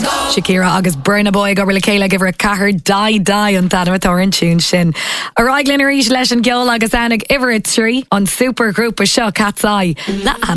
Shakira agus Burna Boy go le céile give her a cahar die an tad an tún sin. A raglan a rís leis an geol agus annig iver a trí an supergrúp a seo Cat's Eye.